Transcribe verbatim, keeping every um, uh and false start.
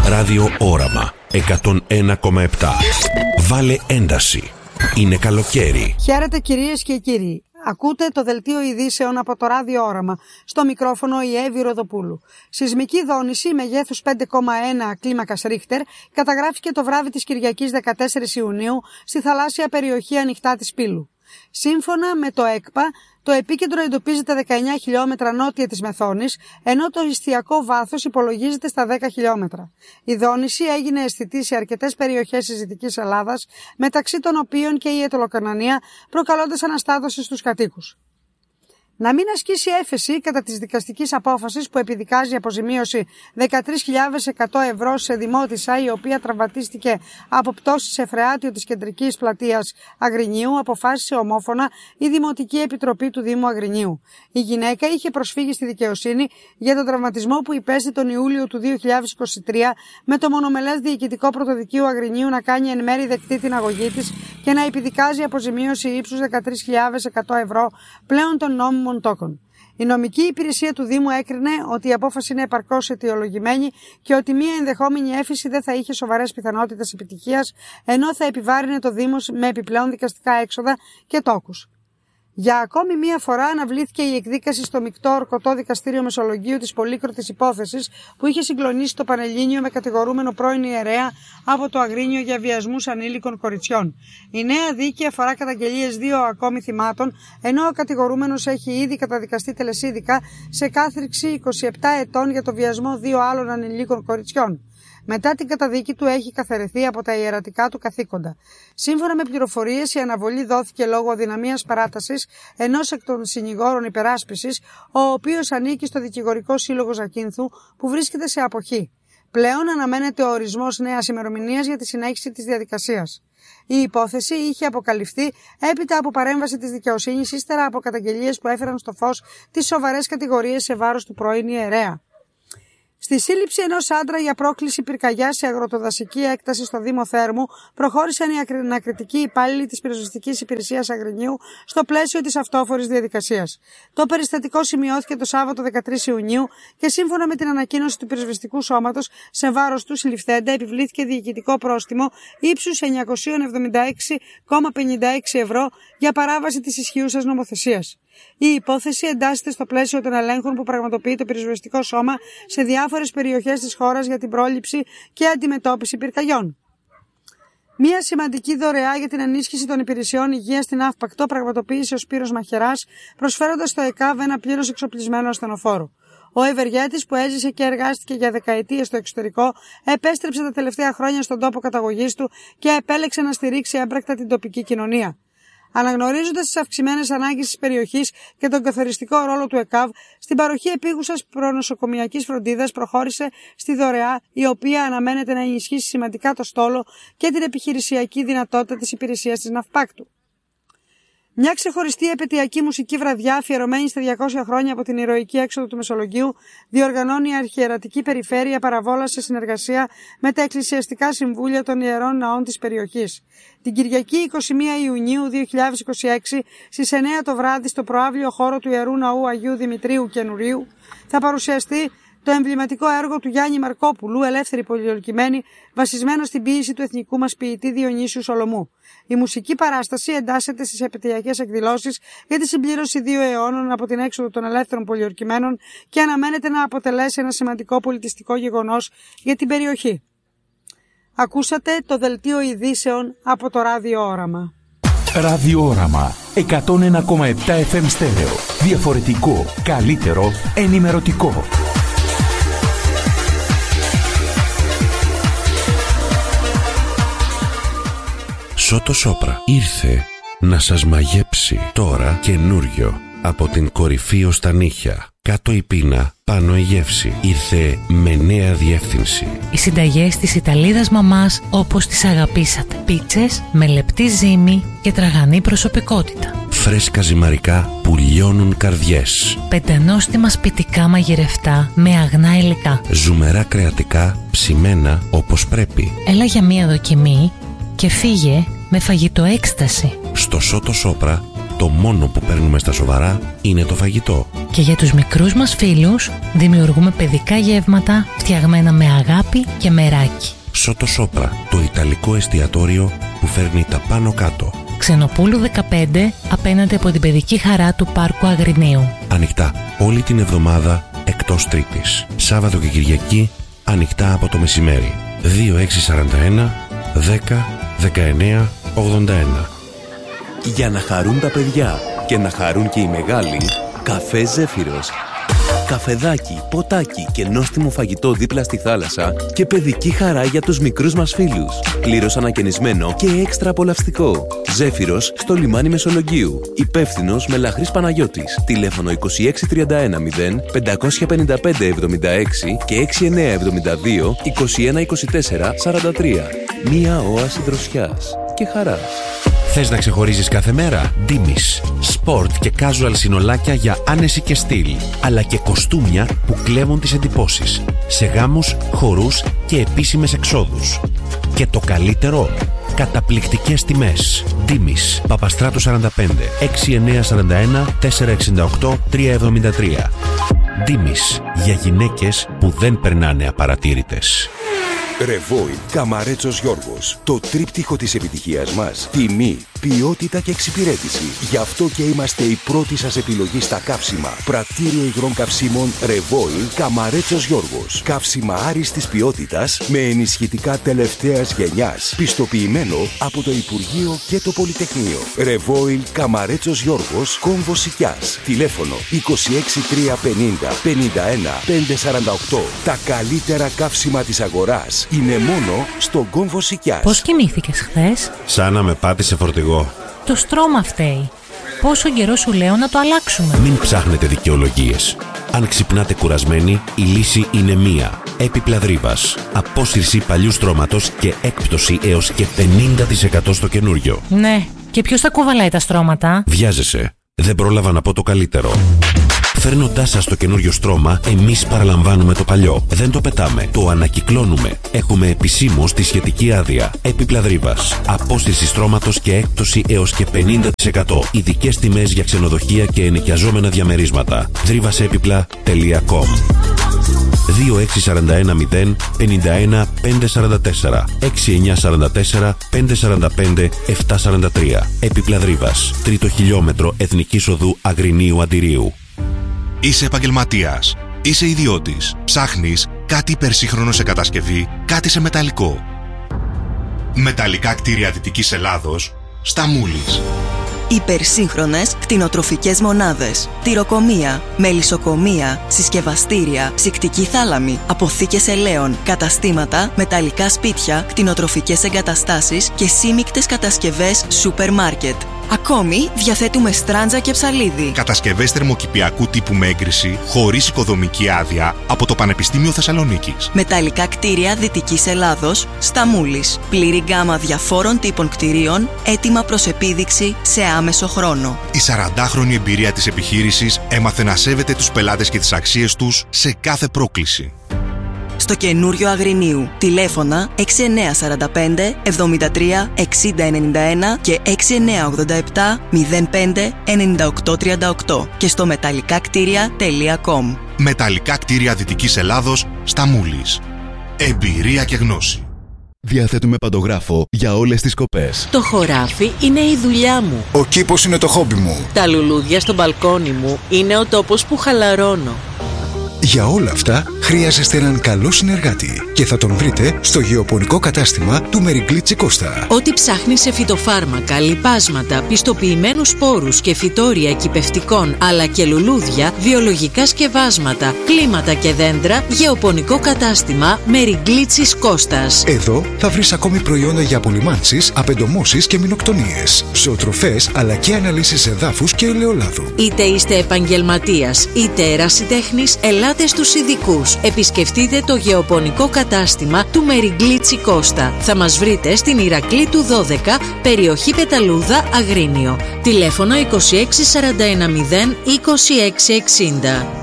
Ραδιόοραμα εκατόν ένα κόμμα επτά. Βάλε ένταση. Είναι καλοκαίρι. Χαίρετε κυρίες και κύριοι. Ακούτε το δελτίο ειδήσεων από το Ραδιόοραμα. Στο μικρόφωνο η Εύη Ροδοπούλου. Σεισμική δόνηση μεγέθους πέντε κόμμα ένα κλίμακας Ρίχτερ καταγράφηκε το βράδυ της Κυριακής δεκατέσσερις Ιουνίου στη θαλάσσια περιοχή ανοιχτά της Πύλου. Σύμφωνα με το ΕΚΠΑ, το επίκεντρο εντοπίζεται δεκαεννιά χιλιόμετρα νότια της Μεθόνης, ενώ το ιστιακό βάθος υπολογίζεται στα δέκα χιλιόμετρα. Η δόνηση έγινε αισθητή σε αρκετές περιοχές της Δυτικής Ελλάδας, μεταξύ των οποίων και η Αιτωλοκαρνανία, προκαλώντας αναστάτωση στους κατοίκους. Να μην ασκήσει έφεση κατά της δικαστικής απόφασης που επιδικάζει αποζημίωση δεκατρείς χιλιάδες εκατό ευρώ σε δημότισσα η οποία τραυματίστηκε από πτώση σε φρεάτιο της κεντρικής πλατείας Αγρινίου, αποφάσισε ομόφωνα η Δημοτική Επιτροπή του Δήμου Αγρινίου. Η γυναίκα είχε προσφύγει στη δικαιοσύνη για τον τραυματισμό που υπέστη τον Ιούλιο του δύο χιλιάδες είκοσι τρία, με το μονομελές Διοικητικό Πρωτοδικείο Αγρινίου να κάνει εν μέρει δεκτή την αγωγή της και να επιδικάζει αποζημίωση ύψους δεκατρείς χιλιάδες εκατό ευρώ πλέον των νόμιμων τόκων. Η νομική υπηρεσία του Δήμου έκρινε ότι η απόφαση είναι επαρκώς αιτιολογημένη και ότι μία ενδεχόμενη έφεση δεν θα είχε σοβαρές πιθανότητες επιτυχίας, ενώ θα επιβάρυνε το Δήμο με επιπλέον δικαστικά έξοδα και τόκους. Για ακόμη μία φορά αναβλήθηκε η εκδίκαση στο μεικτό ορκωτό δικαστήριο Μεσολογγίου της πολύκροτης υπόθεσης που είχε συγκλονίσει το Πανελλήνιο με κατηγορούμενο πρώην ιερέα από το Αγρίνιο για βιασμούς ανήλικων κοριτσιών. Η νέα δίκη αφορά καταγγελίες δύο ακόμη θυμάτων, ενώ ο κατηγορούμενος έχει ήδη καταδικαστεί τελεσίδικα σε κάθριξη είκοσι επτά ετών για το βιασμό δύο άλλων ανηλίκων κοριτσιών. Μετά την καταδίκη του έχει καθαιρεθεί από τα ιερατικά του καθήκοντα. Σύμφωνα με πληροφορίες, η αναβολή δόθηκε λόγω αδυναμίας παράτασης ενός εκ των συνηγόρων υπεράσπισης, ο οποίος ανήκει στο Δικηγορικό Σύλλογο Ζακίνθου, που βρίσκεται σε αποχή. Πλέον αναμένεται ο ορισμός νέας ημερομηνίας για τη συνέχιση της διαδικασίας. Η υπόθεση είχε αποκαλυφθεί έπειτα από παρέμβαση της δικαιοσύνης, ύστερα από καταγγελίες που έφεραν στο φως τις σοβαρές κατηγορίες σε βάρος του πρώην ιερέα. Στη σύλληψη ενός άντρα για πρόκληση πυρκαγιάς σε αγροτοδασική έκταση στο Δήμο Θέρμου προχώρησαν οι ανακριτικοί υπάλληλοι της Πυροσβεστικής Υπηρεσίας Αγρινίου στο πλαίσιο της αυτόφορης διαδικασίας. Το περιστατικό σημειώθηκε το Σάββατο δεκατρείς Ιουνίου και σύμφωνα με την ανακοίνωση του Πυροσβεστικού Σώματος, σε βάρος του συλληφθέντα επιβλήθηκε διοικητικό πρόστιμο ύψους εννιακόσια εβδομήντα έξι κόμμα πενήντα έξι ευρώ για παράβαση της ισχύουσας νομοθεσίας. Η υπόθεση εντάσσεται στο πλαίσιο των ελέγχων που πραγματοποιεί το Πυροσβεστικό Σώμα σε διάφορες περιοχές της χώρας για την πρόληψη και αντιμετώπιση πυρκαγιών. Μία σημαντική δωρεά για την ενίσχυση των υπηρεσιών υγείας στην Αύπακτο πραγματοποίησε ο Σπύρος Μαχαιράς, προσφέροντας στο ΕΚΑΒ ένα πλήρως εξοπλισμένο ασθενοφόρο. Ο ευεργέτης, που έζησε και εργάστηκε για δεκαετίες στο εξωτερικό, επέστρεψε τα τελευταία χρόνια στον τόπο καταγωγής του και επέλεξε να στηρίξει έμπρακτα την τοπική κοινωνία. Αναγνωρίζοντας τις αυξημένες ανάγκες της περιοχής και τον καθοριστικό ρόλο του ΕΚΑΒ, στην παροχή επίγουσας προνοσοκομιακής φροντίδας προχώρησε στη δωρεά, η οποία αναμένεται να ενισχύσει σημαντικά το στόλο και την επιχειρησιακή δυνατότητα της υπηρεσίας της Ναυπάκτου. Μια ξεχωριστή επαιτειακή μουσική βραδιά, αφιερωμένη στα διακόσια χρόνια από την ηρωική έξοδο του Μεσολογγίου, διοργανώνει η Αρχιερατική Περιφέρεια Παραβόλας σε συνεργασία με τα Εκκλησιαστικά Συμβούλια των Ιερών Ναών της περιοχής. Την Κυριακή εικοστή πρώτη Ιουνίου δύο χιλιάδες είκοσι έξι, στις εννέα το βράδυ, στο προαύλιο χώρο του Ιερού Ναού Αγίου Δημητρίου Καινουρίου, θα παρουσιαστεί το εμβληματικό έργο του Γιάννη Μαρκόπουλου, Ελεύθερη Πολιορκημένη, βασισμένο στην ποίηση του εθνικού μας ποιητή Διονύσιου Σολομού. Η μουσική παράσταση εντάσσεται στις επαιτειακές εκδηλώσεις για τη συμπλήρωση δύο αιώνων από την έξοδο των ελεύθερων πολιορκημένων και αναμένεται να αποτελέσει ένα σημαντικό πολιτιστικό γεγονός για την περιοχή. Ακούσατε το δελτίο ειδήσεων από το Ραδιόοραμα. Ραδιόοραμα εκατόν ένα κόμμα επτά εφ εμ στέρεο. Διαφορετικό, καλύτερο, ενημερωτικό. Σότο Σόπρα ήρθε να σας μαγέψει τώρα καινούριο. Από την κορυφή ως τα νύχια, κάτω η πείνα, πάνω η γεύση. Ήρθε με νέα διεύθυνση. Οι συνταγές της Ιταλίδας μαμάς όπως τις αγαπήσατε. Πίτσες με λεπτή ζύμη και τραγανή προσωπικότητα. Φρέσκα ζυμαρικά που λιώνουν καρδιές. Πεντανόστιμα σπιτικά μαγειρευτά με αγνά υλικά. Ζουμερά κρεατικά ψημένα όπως πρέπει. Έλα για μία δοκιμή και φύγε με φαγητό έκσταση. Στο Σότο Σόπρα το μόνο που παίρνουμε στα σοβαρά είναι το φαγητό. Και για τους μικρούς μας φίλους δημιουργούμε παιδικά γεύματα φτιαγμένα με αγάπη και μεράκι. Σότο Σόπρα, το ιταλικό εστιατόριο που φέρνει τα πάνω κάτω. Ξενοπούλου δεκαπέντε, απέναντι από την παιδική χαρά του Πάρκου Αγρινίου. Ανοιχτά όλη την εβδομάδα εκτός Τρίτης. Σάββατο και Κυριακή ανοιχτά από το μεσημέρι. δύο έξι σαράντα ένα δέκα δεκαεννέα ογδόντα ένα. Για να χαρούν τα παιδιά και να χαρούν και οι μεγάλοι, καφέ Ζέφυρος. Καφεδάκι, ποτάκι και νόστιμο φαγητό δίπλα στη θάλασσα και παιδική χαρά για τους μικρούς μας φίλους. Πλήρως ανακαινισμένο και έξτρα απολαυστικό. Ζέφυρος στο λιμάνι Μεσολογγίου. Υπεύθυνος Μελαχρής Παναγιώτης. Τηλέφωνο είκοσι έξι τριάντα ένα μηδέν πεντακόσια πενήντα πέντε εβδομήντα έξι και έξι εννιά εβδομήντα δύο είκοσι ένα είκοσι τέσσερα σαράντα τρία. Μία όαση δροσιάς και χαράς. Θες να ξεχωρίζεις κάθε μέρα? Ντίμης. Σπορτ και casual συνολάκια για άνεση και στυλ. Αλλά και κοστούμια που κλέβουν τις εντυπώσεις. Σε γάμους, χορούς και επίσημες εξόδους. Και το καλύτερο, καταπληκτικές τιμές. Ντίμης. Παπαστράτου σαράντα πέντε, έξι εννιά σαράντα ένα, τέσσερα εξήντα οκτώ, τρία εβδομήντα τρία. Ντίμης. Για γυναίκες που δεν περνάνε απαρατήρητες. Ρεβόιλ Καμαρέτσος Γιώργος. Το τρίπτυχο της επιτυχίας μας. Τιμή, ποιότητα και εξυπηρέτηση. Γι' αυτό και είμαστε η πρώτη σας επιλογή στα καύσιμα. Πρατήριο υγρών καυσίμων Ρεβόιλ Καμαρέτσος Γιώργος. Καύσιμα άριστης ποιότητας με ενισχυτικά τελευταίας γενιάς. Πιστοποιημένο από το Υπουργείο και το Πολυτεχνείο. Ρεβόιλ Καμαρέτσος Γιώργος, Κόμβο Σικιάς. Τηλέφωνο είκοσι έξι τριακόσια πενήντα πενήντα ένα πεντακόσια σαράντα οκτώ. Τα καλύτερα καύσιμα της αγοράς είναι μόνο στον Κόμβο Σικιάς. Πώς κοιμήθηκες χθες? Σαν να με πάτησε φορτηγό. Το στρώμα φταίει. Πόσο καιρό σου λέω να το αλλάξουμε? Μην ψάχνετε δικαιολογίες. Αν ξυπνάτε κουρασμένοι, η λύση είναι μία. Έπιπλα Δρύβας. Απόσυρση παλιού στρώματος και έκπτωση έως και πενήντα τοις εκατό στο καινούριο. Ναι, και ποιος θα κουβαλάει τα στρώματα? Βιάζεσαι. Δεν πρόλαβα να πω το καλύτερο. Φέρνοντάς σας το καινούριο στρώμα, εμείς παραλαμβάνουμε το παλιό. Δεν το πετάμε, το ανακυκλώνουμε. Έχουμε επισήμως τη σχετική άδεια. Έπιπλα Δρύβας. Απόσυρση στρώματος και έκπτωση έως και πενήντα τοις εκατό. Ειδικές τιμές για ξενοδοχεία και ενοικιαζόμενα διαμερίσματα. δρύβασέπιπλα τελεία κομ. δύο έξι σαράντα ένα μηδέν πενήντα ένα πεντακόσια σαράντα τέσσερα, έξι εννιά σαράντα τέσσερα πεντακόσια σαράντα πέντε επτακόσια σαράντα τρία. Έπιπλα Δρύβας. Τρίτο χιλιόμετρο Εθνικής Οδού Αγρινίου Αντιρίου. Είσαι επαγγελματίας, είσαι ιδιώτης, ψάχνεις κάτι υπερσύγχρονο σε κατασκευή, κάτι σε μεταλλικό. Μεταλλικά κτίρια Δυτικής Ελλάδος, στα Μούλης. Υπερσύγχρονες κτηνοτροφικές μονάδες, τυροκομεία, μελισσοκομεία, συσκευαστήρια, ψυκτική θάλαμη, αποθήκες ελαίων, καταστήματα, μεταλλικά σπίτια, κτηνοτροφικές εγκαταστάσεις και σύμικτες κατασκευές σούπερ μάρκετ. Ακόμη διαθέτουμε στράντζα και ψαλίδι. Κατασκευές θερμοκηπιακού τύπου με έγκριση, χωρίς οικοδομική άδεια, από το Πανεπιστήμιο Θεσσαλονίκης. Μεταλλικά κτίρια Δυτικής Ελλάδος, στα Μούλης. Πλήρη γκάμα διαφόρων τύπων κτιρίων, έτοιμα προς επίδειξη σε άμεσο χρόνο. Η σαραντάχρονη εμπειρία της επιχείρησης έμαθε να σέβεται τους πελάτες και τις αξίες τους σε κάθε πρόκληση. Στο καινούριο Αγρινίου. Τηλέφωνα έξι εννιά σαράντα πέντε εβδομήντα τρία εξήντα ενενήντα ένα και έξι εννιά ογδόντα επτά μηδέν πέντε ενενήντα οκτώ τριάντα οκτώ και στο μεταλλικά κτίρια τελεία κομ. Μεταλλικά κτίρια Δυτικής Ελλάδος, στα Μούλης. Εμπειρία και γνώση. Διαθέτουμε παντογράφο για όλες τις κοπές. Το χωράφι είναι η δουλειά μου. Ο κήπος είναι το χόμπι μου. Τα λουλούδια στο μπαλκόνι μου είναι ο τόπος που χαλαρώνω. Για όλα αυτά χρειάζεστε έναν καλό συνεργάτη και θα τον βρείτε στο γεωπονικό κατάστημα του Μεριγκλίτσι Κώστα. Ό,τι ψάχνει σε φυτοφάρμακα, λιπάσματα, πιστοποιημένους σπόρους και φυτόρια εκυπευτικών αλλά και λουλούδια, βιολογικά σκευάσματα, κλίματα και δέντρα, γεωπονικό κατάστημα Μεριγκλίτσι Κώστας. Εδώ θα βρεις ακόμη προϊόντα για απολυμάνσεις, απεντομώσεις και μηνοκτονίες, ζωοτροφές αλλά και αναλύσεις εδάφους και ελαιολάδου. Είτε είστε επαγγελματίας είτε ερασιτέχνης, ελάτε στους ειδικούς. Επισκεφτείτε το γεωπονικό κατάστημα του Μεριγκλίτσι Κώστα. Θα μας βρείτε στην Ηρακλήτου δώδεκα, περιοχή Πεταλούδα, Αγρίνιο. Τηλέφωνο είκοσι έξι σαράντα ένα μηδέν είκοσι έξι εξήντα.